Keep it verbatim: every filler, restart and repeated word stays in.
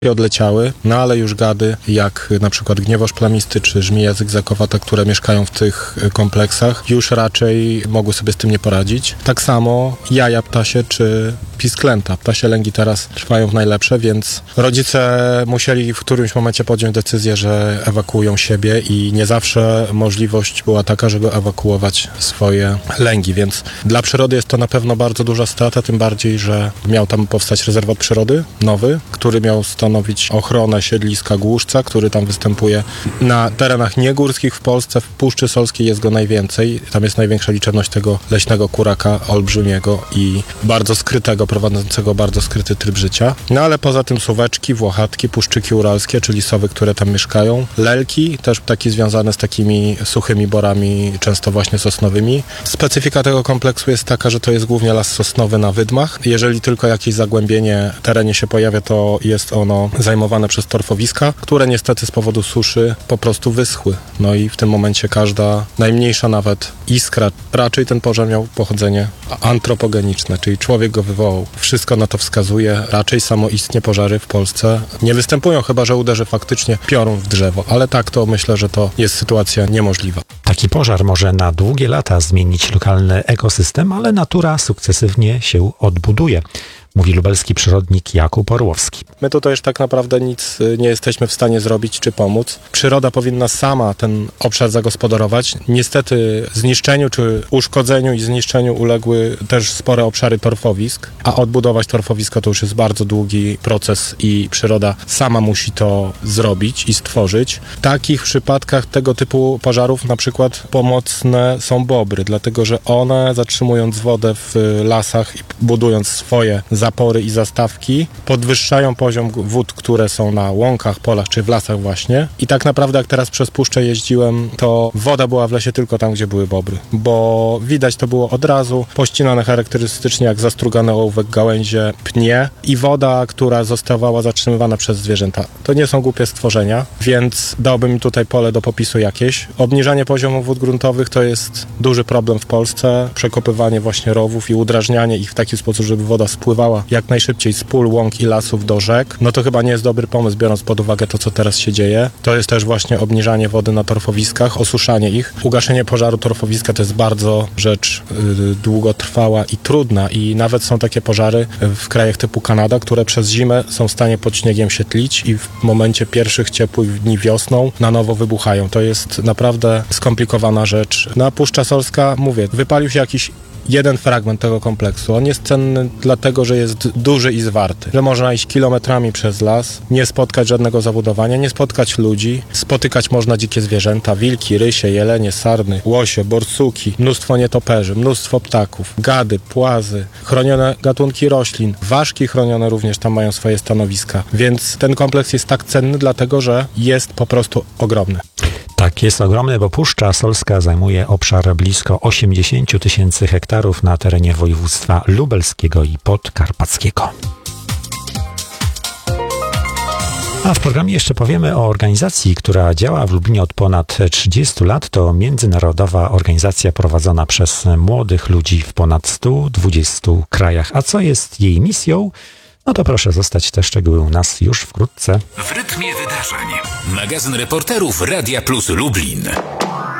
i odleciały, no ale już gady, jak na przykład gniewoż plamisty czy żmija zygzakowata, które mieszkają w tych kompleksach, już raczej mogły sobie z tym nie poradzić. Tak samo jaja ptasie czy pisklęta. Ptasie lęgi teraz trwają w najlepsze, więc rodzice musieli w którymś momencie podjąć decyzję, że ewakuują siebie i nie zawsze możliwość była taka, żeby ewakuować swoje lęgi, więc dla przyrody jest to na pewno bardzo duża strata, tym bardziej, że miał tam powstać rezerwat przyrody nowy, który miał stanowić ochronę siedliska głuszca, który tam występuje na terenach niegórskich w Polsce. W Puszczy Solskiej jest go najwięcej. Tam jest największa liczebność tego leśnego kuraka olbrzymiego i bardzo skrytego, prowadzącego bardzo skryty tryb życia. No ale poza tym suweczki, włochatki, puszczyki uralskie, czyli sowy, które tam mieszkają. Lelki, też ptaki związane z takimi suchymi borami, często właśnie sosnowymi. Specyfika tego kompleksu jest taka, że to jest głównie las sosnowy na wydmach. Jeżeli tylko jakieś zagłębienie w terenie się pojawia, to jest ono zajmowane przez torfowiska, które niestety z powodu suszy po prostu wyschły. No i w tym momencie każda najmniejsza nawet iskra, raczej ten pożar miał pochodzenie antropogeniczne, czyli człowiek go wywołał. Wszystko na to wskazuje. Raczej samoistnie pożary w Polsce nie występują, chyba że uderzy faktycznie piorun w drzewo. Ale tak to myślę, że to jest sytuacja niemożliwa. Taki pożar może na długie lata zmienić lokalny ekosystem, ale natura sukcesywnie się odbuduje, mówi lubelski przyrodnik Jakub Orłowski. My tutaj już tak naprawdę nic nie jesteśmy w stanie zrobić czy pomóc. Przyroda powinna sama ten obszar zagospodarować. Niestety zniszczeniu czy uszkodzeniu i zniszczeniu uległy też spore obszary torfowisk, a odbudować torfowisko to już jest bardzo długi proces i przyroda sama musi to zrobić i stworzyć. W takich przypadkach tego typu pożarów na przykład pomocne są bobry, dlatego że one zatrzymując wodę w lasach i budując swoje zapory i zastawki, podwyższają poziom wód, które są na łąkach, polach czy w lasach właśnie. I tak naprawdę jak teraz przez puszczę jeździłem, to woda była w lesie tylko tam, gdzie były bobry, bo widać to było od razu, pościnane charakterystycznie jak zastrugane ołówek gałęzie, pnie i woda, która zostawała zatrzymywana przez zwierzęta. To nie są głupie stworzenia, więc dałbym tutaj pole do popisu jakieś. Obniżanie poziomu wód gruntowych to jest duży problem w Polsce. Przekopywanie właśnie rowów i udrażnianie ich w taki sposób, żeby woda spływała jak najszybciej z pól, łąk i lasów do rzek, no to chyba nie jest dobry pomysł, biorąc pod uwagę to, co teraz się dzieje. To jest też właśnie obniżanie wody na torfowiskach, osuszanie ich. Ugaszenie pożaru torfowiska to jest bardzo rzecz yy, długotrwała i trudna i nawet są takie pożary w krajach typu Kanada, które przez zimę są w stanie pod śniegiem się tlić i w momencie pierwszych ciepłych dni wiosną na nowo wybuchają. To jest naprawdę skomplikowana rzecz. Na Puszcza Solska, mówię, wypalił się jakiś jeden fragment tego kompleksu. On jest cenny dlatego, że jest duży i zwarty. Że można iść kilometrami przez las, nie spotkać żadnego zabudowania, nie spotkać ludzi. Spotykać można dzikie zwierzęta, wilki, rysie, jelenie, sarny, łosie, borsuki, mnóstwo nietoperzy, mnóstwo ptaków, gady, płazy, chronione gatunki roślin, ważki chronione również tam mają swoje stanowiska. Więc ten kompleks jest tak cenny dlatego, że jest po prostu ogromny. Tak, jest ogromny, bo Puszcza Solska zajmuje obszar blisko osiemdziesiąt tysięcy hektarów na terenie województwa lubelskiego i podkarpackiego. A w programie jeszcze powiemy o organizacji, która działa w Lublinie od ponad trzydziestu lat. To międzynarodowa organizacja prowadzona przez młodych ludzi w ponad stu dwudziestu krajach. A co jest jej misją? No to proszę zostać, te szczegóły u nas już wkrótce. W rytmie wydarzeń. Magazyn reporterów Radia Plus Lublin.